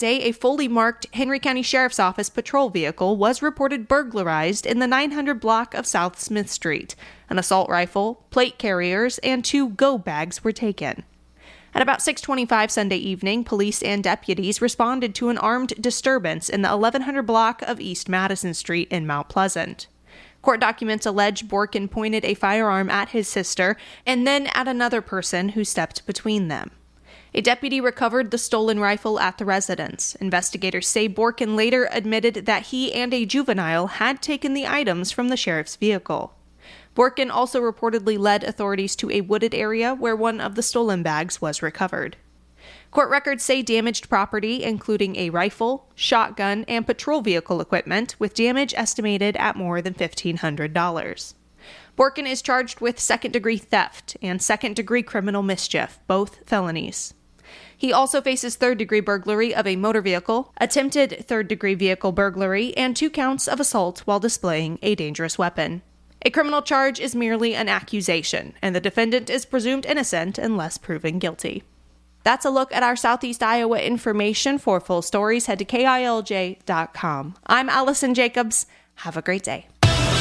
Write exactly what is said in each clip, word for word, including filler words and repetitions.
day, a fully marked Henry County Sheriff's Office patrol vehicle was reported burglarized in the nine hundred block of South Smith Street. An assault rifle, plate carriers, and two go bags were taken. At about six twenty-five Sunday evening, police and deputies responded to an armed disturbance in the eleven hundred block of East Madison Street in Mount Pleasant. Court documents allege Borkin pointed a firearm at his sister and then at another person who stepped between them. A deputy recovered the stolen rifle at the residence. Investigators say Borkin later admitted that he and a juvenile had taken the items from the sheriff's vehicle. Borkin also reportedly led authorities to a wooded area where one of the stolen bags was recovered. Court records say damaged property, including a rifle, shotgun, and patrol vehicle equipment, with damage estimated at more than fifteen hundred dollars. Borkin is charged with second-degree theft and second-degree criminal mischief, both felonies. He also faces third-degree burglary of a motor vehicle, attempted third-degree vehicle burglary, and two counts of assault while displaying a dangerous weapon. A criminal charge is merely an accusation, and the defendant is presumed innocent unless proven guilty. That's a look at our Southeast Iowa information. For full stories, head to K I L J dot com. I'm Allison Jacobs. Have a great day.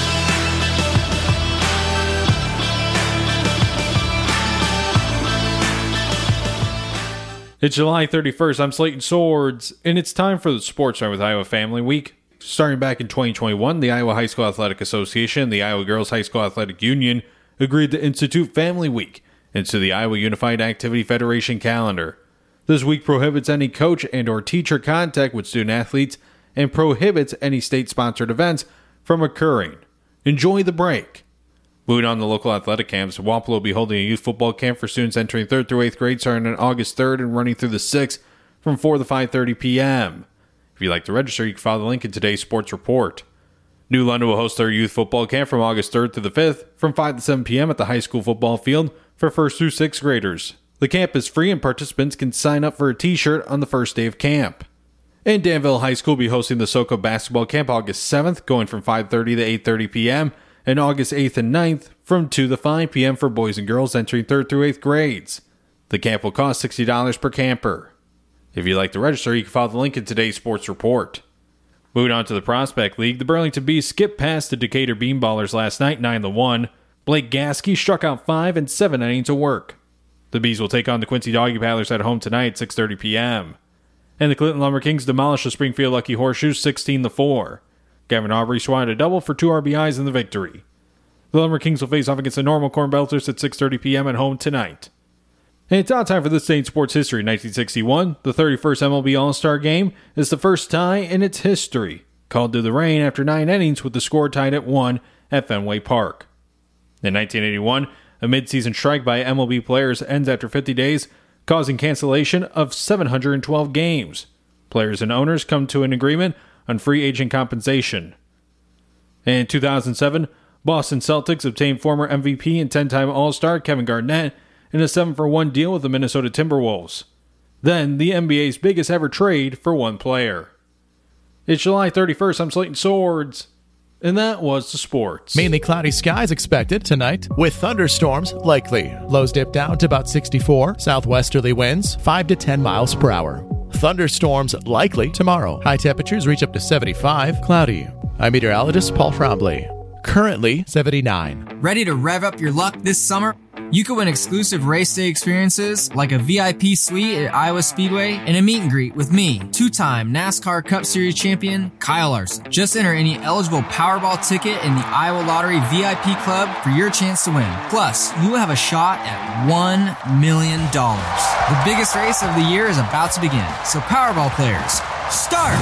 It's July thirty-first. I'm Slayton Swords, and it's time for the Sports Night with Iowa Family Week. Starting back in twenty twenty-one, the Iowa High School Athletic Association and the Iowa Girls High School Athletic Union agreed to institute Family Week into the Iowa Unified Activity Federation calendar. This week prohibits any coach and or teacher contact with student athletes and prohibits any state-sponsored events from occurring. Enjoy the break. Moving on to local athletic camps, Wampler will be holding a youth football camp for students entering third through eighth grade starting on August third and running through the sixth from four to five thirty p.m. If you'd like to register, you can follow the link in today's sports report. New London will host their youth football camp from August third through the fifth from five to seven p.m. at the high school football field for first through sixth graders. The camp is free and participants can sign up for a t-shirt on the first day of camp. And Danville High School will be hosting the SoCo basketball camp August seventh, going from five thirty to eight thirty p.m., and August eighth and ninth from two to five p.m. for boys and girls entering third through eighth grades. The camp will cost sixty dollars per camper. If you'd like to register, you can follow the link in today's sports report. Moving on to the Prospect League, the Burlington Bees skipped past the Decatur Beanballers last night nine to one. Blake Gasky struck out five and seven innings of work. The Bees will take on the Quincy Doggy Paddlers at home tonight at six thirty p.m. And the Clinton Lumber Kings demolished the Springfield Lucky Horseshoes sixteen to four. Gavin Aubrey swatted a double for two R B Is in the victory. The Lumber Kings will face off against the Normal Corn Belters at six thirty p.m. at home tonight. And it's now time for this day in sports history. nineteen sixty-one, the thirty-first M L B All-Star Game is the first tie in its history, called to the rain after nine innings with the score tied at one at Fenway Park. In nineteen eighty-one, a mid-season strike by M L B players ends after fifty days, causing cancellation of seven hundred twelve games. Players and owners come to an agreement on free agent compensation. In two thousand seven, Boston Celtics obtained former M V P and ten-time All-Star Kevin Garnett in a seven for one deal with the Minnesota Timberwolves. Then, the N B A's biggest ever trade for one player. It's July thirty-first, I'm Slayton Swords, and that was the sports. Mainly cloudy skies expected tonight, with thunderstorms likely. Lows dip down to about sixty-four. Southwesterly winds, five to ten miles per hour. Thunderstorms likely tomorrow. High temperatures reach up to seventy-five. Cloudy. I'm meteorologist Paul Trombley. Currently seventy-nine. Ready to rev up your luck this summer? You could win exclusive race day experiences like a V I P suite at Iowa Speedway and a meet and greet with me, two-time NASCAR Cup Series champion Kyle Larson. Just enter any eligible Powerball ticket in the Iowa Lottery V I P Club for your chance to win. Plus, you will have a shot at one million dollars. The biggest race of the year is about to begin, so Powerball players, start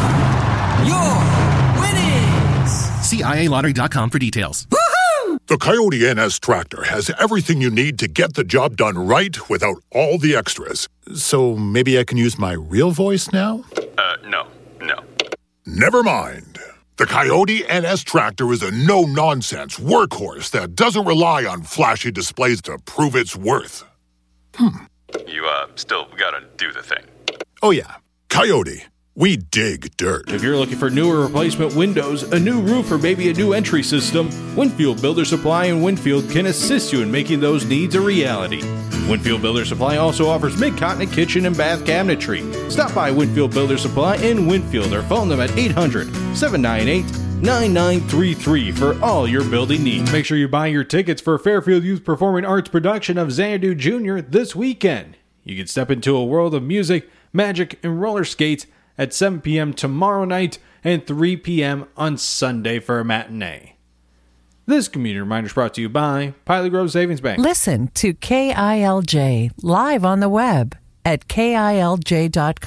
your winnings! See I A lottery dot com for details. The Coyote N S tractor has everything you need to get the job done right without all the extras. So maybe I can use my real voice now? Uh, no, no. Never mind. The Coyote N S tractor is a no-nonsense workhorse that doesn't rely on flashy displays to prove its worth. Hmm. You, uh, still gotta do the thing. Oh yeah, Coyote. We dig dirt. If you're looking for new or replacement windows, a new roof, or maybe a new entry system, Winfield Builder Supply in Winfield can assist you in making those needs a reality. Winfield Builder Supply also offers mid-continent kitchen and bath cabinetry. Stop by Winfield Builder Supply in Winfield or phone them at eight hundred, seven nine eight, nine nine three three for all your building needs. Make sure you buy your tickets for Fairfield Youth Performing Arts production of Xanadu Junior this weekend. You can step into a world of music, magic, and roller skates at seven p.m. tomorrow night and three p.m. on Sunday for a matinee. This community reminder is brought to you by Pilot Grove Savings Bank. Listen to K I L J live on the web at K I L J dot com.